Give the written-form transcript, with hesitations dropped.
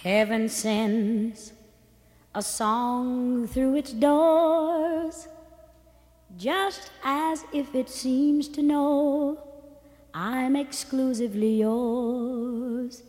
Heaven sends a song through its doors, just as if it seems to know I'm exclusively yours.